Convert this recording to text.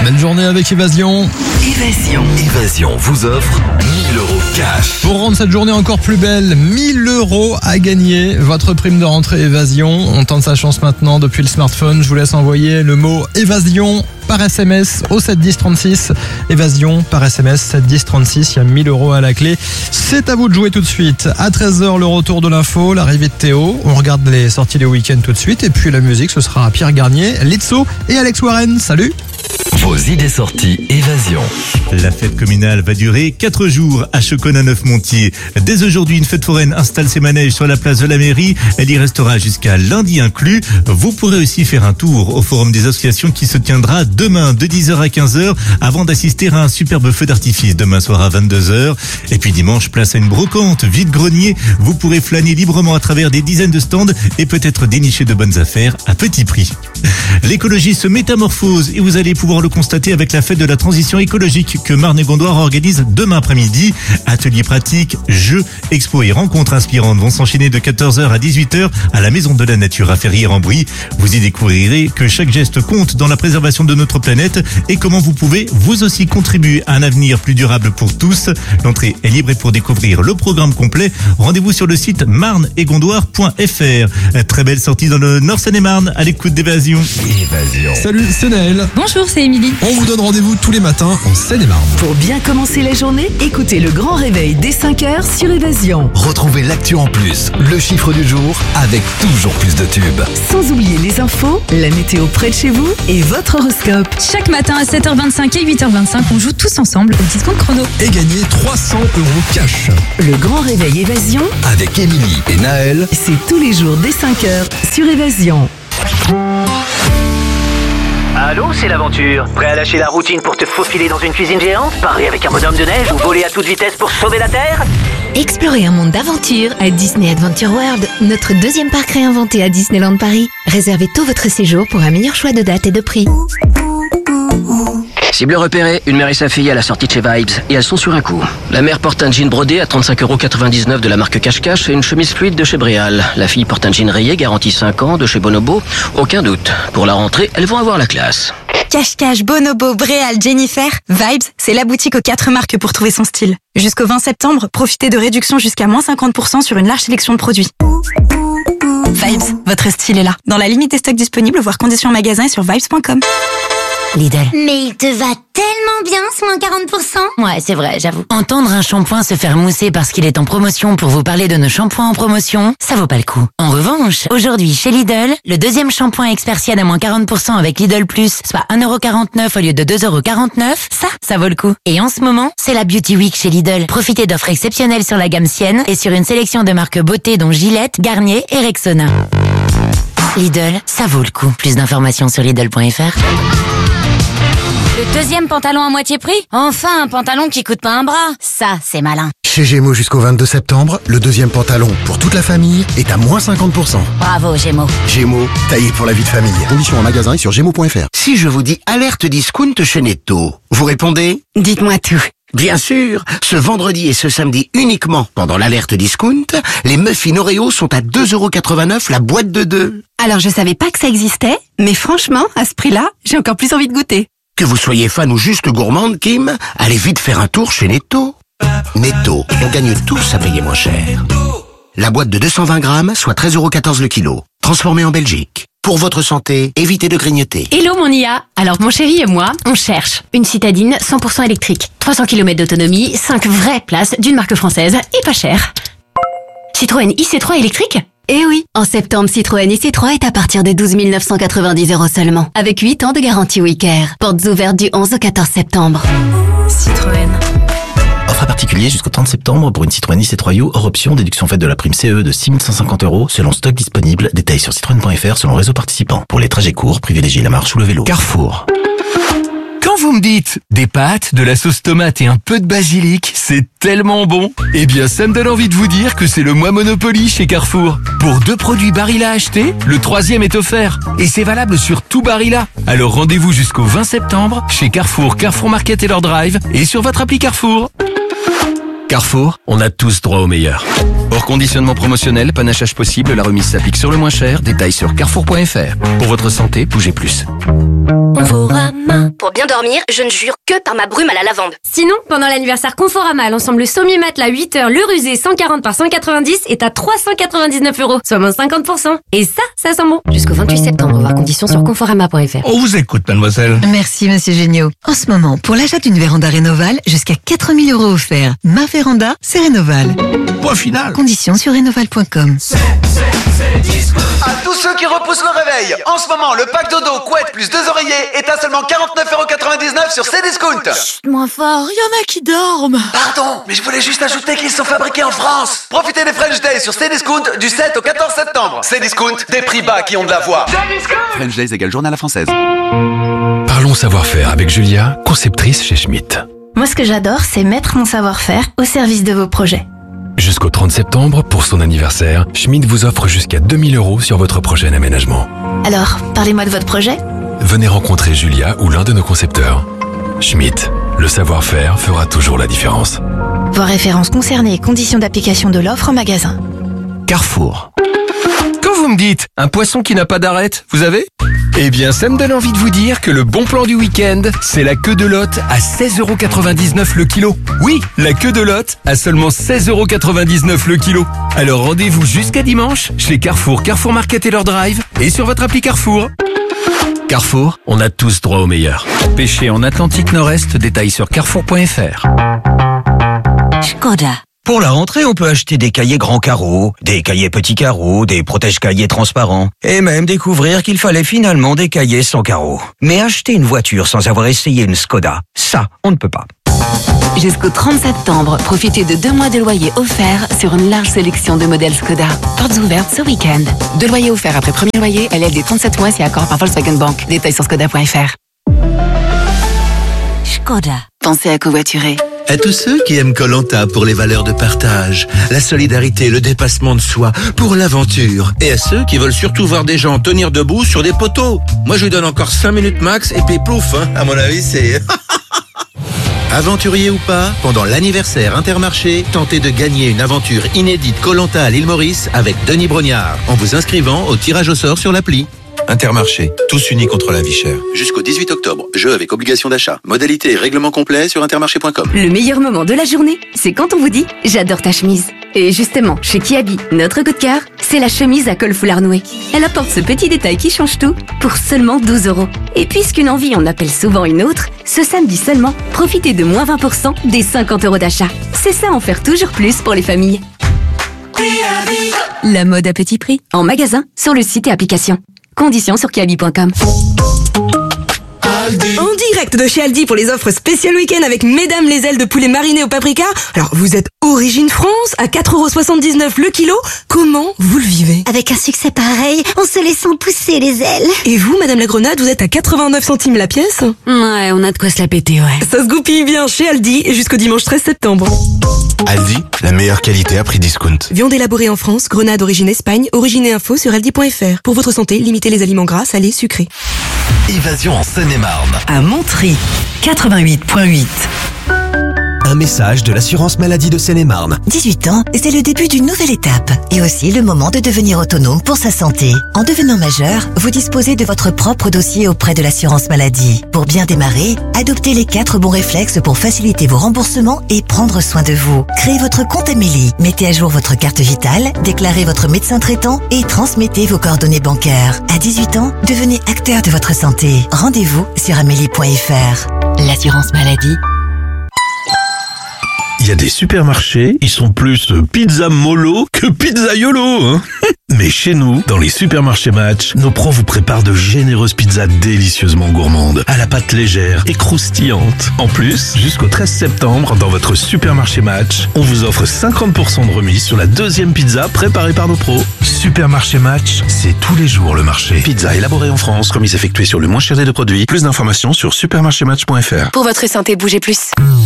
Belle journée avec Évasion. Évasion vous offre 1000 € cash. Pour rendre cette journée encore plus belle, 1000 € à gagner. Votre prime de rentrée Évasion. On tente sa chance maintenant depuis le smartphone. Je vous laisse envoyer le mot Évasion par SMS au 71036. Évasion par SMS 71036. Il y a 1000 € à la clé. C'est à vous de jouer tout de suite. À 13h, le retour de l'info, l'arrivée de Théo. On regarde les sorties des week-ends tout de suite. Et puis la musique, ce sera Pierre Garnier, Lizzo et Alex Warren. Salut! Vos idées sorties Évasion. La fête communale va durer 4 jours à Chocon à Neufmontier. Dès aujourd'hui, une fête foraine installe ses manèges sur la place de la mairie. Elle y restera jusqu'à lundi inclus. Vous pourrez aussi faire un tour au forum des associations qui se tiendra demain de 10h à 15h avant d'assister à un superbe feu d'artifice demain soir à 22h. Et puis dimanche, place à une brocante vide-grenier. Vous pourrez flâner librement à travers des dizaines de stands et peut-être dénicher de bonnes affaires à petit prix. L'écologie se métamorphose et vous allez pouvoir le constater avec la fête de la transition écologique que Marne et Gondoire organise demain après-midi. Ateliers pratiques, jeux, expos et rencontres inspirantes vont s'enchaîner de 14h à 18h à la Maison de la Nature à Ferrières-en-Brie. Vous y découvrirez que chaque geste compte dans la préservation de notre planète et comment vous pouvez vous aussi contribuer à un avenir plus durable pour tous. L'entrée est libre et pour découvrir le programme complet, rendez-vous sur le site marneetgondoire.fr. Très belle sortie dans le Nord Seine-et-Marne à l'écoute d'Évasion. Salut, c'est Naël. Bonjour, c'est Émilie. On vous donne rendez-vous tous les matins en Seine-et-Marne. Pour bien commencer la journée, écoutez le grand réveil dès 5h sur Évasion. Retrouvez l'actu en plus, le chiffre du jour avec toujours plus de tubes. Sans oublier les infos, la météo près de chez vous et votre horoscope. Chaque matin à 7h25 et 8h25, on joue tous ensemble au discompte chrono. Et gagner 300 € cash. Le grand réveil Évasion, Avec Émilie et Naël. c'est tous les jours dès 5h sur Évasion. Allô, c'est l'aventure. Prêt à lâcher la routine pour te faufiler dans une cuisine géante, parer avec un bonhomme de neige ou voler à toute vitesse pour sauver la Terre? Explorez un monde d'aventure à Disney Adventure World, notre deuxième parc réinventé à Disneyland Paris. Réservez tout votre séjour pour un meilleur choix de date et de prix. Cible repérée, une mère et sa fille à la sortie de chez Vibes, et elles sont sur un coup. La mère porte un jean brodé à 35,99 € de la marque Cache-Cache et une chemise fluide de chez Bréal. La fille porte un jean rayé garanti 5 ans de chez Bonobo. Aucun doute, pour la rentrée, elles vont avoir la classe. Cache-Cache, Bonobo, Bréal, Jennifer, Vibes, c'est la boutique aux 4 marques pour trouver son style. Jusqu'au 20 septembre, profitez de réductions jusqu'à moins 50% sur une large sélection de produits. Vibes, votre style est là. Dans la limite des stocks disponibles, voir conditions en magasin et sur vibes.com. Lidl. Mais il te va tellement bien ce moins 40%. Ouais, c'est vrai, j'avoue. Entendre un shampoing se faire mousser parce qu'il est en promotion pour vous parler de nos shampoings en promotion, ça vaut pas le coup. En revanche, aujourd'hui chez Lidl, le deuxième shampoing Expersiad à moins 40% avec Lidl Plus, soit 1,49 € au lieu de 2,49 €, ça vaut le coup. Et en ce moment, c'est la Beauty Week chez Lidl. Profitez d'offres exceptionnelles sur la gamme Sienne et sur une sélection de marques beauté dont Gillette, Garnier et Rexona. Lidl, ça vaut le coup. Plus d'informations sur Lidl.fr. Le deuxième pantalon à moitié prix? Enfin, un pantalon qui coûte pas un bras. Ça, c'est malin. Chez Gémeaux jusqu'au 22 septembre, le deuxième pantalon pour toute la famille est à moins 50%. Bravo, Gémeaux. Gémeaux, taillé pour la vie de famille. Conditions en magasin et sur gémeaux.fr. Si je vous dis alerte discount chez Netto, vous répondez? Dites-moi tout. Bien sûr, ce vendredi et ce samedi uniquement pendant l'alerte discount, les muffins Oreo sont à 2,89 € la boîte de 2. Alors je savais pas que ça existait, mais franchement, à ce prix-là, j'ai encore plus envie de goûter. Que vous soyez fan ou juste gourmande, Kim, allez vite faire un tour chez Netto. Netto, on gagne tous à payer moins cher. La boîte de 220 grammes, soit 13,14 € le kilo. Transformée en Belgique. Pour votre santé, évitez de grignoter. Hello mon IA. Alors mon chéri et moi, on cherche une citadine 100% électrique, 300 km d'autonomie, 5 vraies places d'une marque française et pas cher. Citroën IC3 électrique? Eh oui, en septembre, Citroën IC3 est à partir de 12 990 € seulement, avec 8 ans de garantie WeCare. Portes ouvertes du 11 au 14 septembre. Citroën. Offre à particulier jusqu'au 30 septembre pour une Citroën IC3 U hors option, déduction faite de la prime CE de 6 150 € selon stock disponible. Détails sur citroën.fr selon réseau participant. Pour les trajets courts, privilégiez la marche ou le vélo. Carrefour. Quand vous me dites des pâtes, de la sauce tomate et un peu de basilic, c'est tellement bon. Eh bien, ça me donne envie de vous dire que c'est le mois Monopoly chez Carrefour. Pour 2 produits Barilla achetés, le 3e est offert. Et c'est valable sur tout Barilla. Alors rendez-vous jusqu'au 20 septembre chez Carrefour, Carrefour Market et leur drive et sur votre appli Carrefour. Carrefour, on a tous droit au meilleur. Hors conditionnement promotionnel, panachage possible, la remise s'applique sur le moins cher. Détails sur carrefour.fr. Pour votre santé, bougez plus. Conforama. Pour bien dormir, je ne jure que par ma brume à la lavande. Sinon, pendant l'anniversaire Conforama, l'ensemble Sommier Matelas 8 heures, le rusé 140 par 190 est à 399 €, soit moins 50%. Et ça sent bon. Jusqu'au 28 septembre, voir conditions sur conforama.fr. On vous écoute, mademoiselle. Merci, monsieur Géniaud. En ce moment, pour l'achat d'une véranda Rénoval, jusqu'à 4 000 € offerts. Ma véranda, c'est Rénoval. Point final. Conditions sur rénoval.com. À tous ceux qui repoussent le réveil, en ce moment, le pack dodo, couette plus 2 oreillers est à seulement 49,99 € sur Cdiscount. Chut, moins fort, y en a qui dorment. Pardon, mais je voulais juste ajouter qu'ils sont fabriqués en France. Profitez des French Days sur Cdiscount du 7 au 14 septembre. Cdiscount, des prix bas qui ont de la voix. French Days égale journal à la française. Parlons savoir-faire avec Julia, conceptrice chez Schmitt. Moi, ce que j'adore, c'est mettre mon savoir-faire au service de vos projets. Jusqu'au 30 septembre, pour son anniversaire, Schmitt vous offre jusqu'à 2 000 € sur votre prochain aménagement. Alors, parlez-moi de votre projet. Venez rencontrer Julia ou l'un de nos concepteurs. Schmitt, le savoir-faire fera toujours la différence. Voir références concernées et conditions d'application de l'offre en magasin. Carrefour. Quand vous me dites un poisson qui n'a pas d'arête, vous avez ? Eh bien, ça me donne envie de vous dire que le bon plan du week-end, c'est la queue de lotte à 16,99 € le kilo. Oui, la queue de lotte à seulement 16,99 € le kilo. Alors rendez-vous jusqu'à dimanche chez Carrefour, Carrefour Market et leur drive et sur votre appli Carrefour. Carrefour, on a tous droit au meilleur. Pêcher en Atlantique Nord-Est, détails sur carrefour.fr. Škoda. Pour la rentrée, on peut acheter des cahiers grands carreaux, des cahiers petits carreaux, des protège-cahiers transparents, et même découvrir qu'il fallait finalement des cahiers sans carreaux. Mais acheter une voiture sans avoir essayé une Škoda, ça, on ne peut pas. Jusqu'au 30 septembre, profitez de 2 mois de loyer offerts sur une large sélection de modèles Škoda. Portes ouvertes ce week-end. 2 loyers offerts après premier loyer, LLD 37 mois si accord par Volkswagen Bank. Détails sur Škoda.fr. Škoda. Pensez à covoiturer. À tous ceux qui aiment Koh-Lanta pour les valeurs de partage, la solidarité, le dépassement de soi, pour l'aventure. Et à ceux qui veulent surtout voir des gens tenir debout sur des poteaux. Moi, je lui donne encore 5 minutes max et puis plouf, hein. À mon avis, c'est... Aventurier ou pas, pendant l'anniversaire Intermarché, tentez de gagner une aventure inédite Koh-Lanta à l'île Maurice avec Denis Brognard, en vous inscrivant au tirage au sort sur l'appli. Intermarché, tous unis contre la vie chère. Jusqu'au 18 octobre, jeu avec obligation d'achat. Modalité et règlement complet sur intermarché.com. Le meilleur moment de la journée, c'est quand on vous dit « J'adore ta chemise ». Et justement, chez Kiabi, notre coup de cœur, c'est la chemise à col foulard noué. Elle apporte ce petit détail qui change tout pour seulement 12 €. Et puisqu'une envie en appelle souvent une autre, ce samedi seulement, profitez de moins 20% des 50 € d'achat. C'est ça en faire toujours plus pour les familles. La mode à petit prix, en magasin, sur le site et application. Conditions sur kiabi.com. En direct de chez Aldi pour les offres spéciales week-end avec Mesdames les ailes de poulet marinées au paprika. Alors, vous êtes origine France, à 4,79 € le kilo. Comment vous le vivez? Avec un succès pareil, en se laissant pousser les ailes. Et vous, Madame la Grenade, vous êtes à 89 centimes la pièce? Ouais, on a de quoi se la péter, ouais. Ça se goupille bien chez Aldi jusqu'au dimanche 13 septembre. Aldi, la meilleure qualité à prix discount. Viande élaborée en France, grenade origine Espagne, origine et info sur aldi.fr. Pour votre santé, limitez les aliments gras, salés, sucrés. Évasion en Seine-et-Marne. À Montry, 88.8. Un message de l'assurance maladie de Seine-et-Marne. 18 ans, c'est le début d'une nouvelle étape et aussi le moment de devenir autonome pour sa santé. En devenant majeur, vous disposez de votre propre dossier auprès de l'assurance maladie. Pour bien démarrer, adoptez les 4 bons réflexes pour faciliter vos remboursements et prendre soin de vous. Créez votre compte Amélie, mettez à jour votre carte vitale, déclarez votre médecin traitant et transmettez vos coordonnées bancaires. À 18 ans, devenez acteur de votre santé. Rendez-vous sur amélie.fr. L'assurance maladie. Il y a des supermarchés, ils sont plus pizza mollo que pizza yolo, hein. Mais chez nous, dans les supermarchés Match, nos pros vous préparent de généreuses pizzas délicieusement gourmandes, à la pâte légère et croustillante. En plus, jusqu'au 13 septembre, dans votre supermarché Match, on vous offre 50% de remise sur la 2e pizza préparée par nos pros. Supermarché Match, c'est tous les jours le marché. Pizza élaborée en France, remise effectuée sur le moins cher des 2 produits. Plus d'informations sur supermarchématch.fr. Pour votre santé, bougez plus.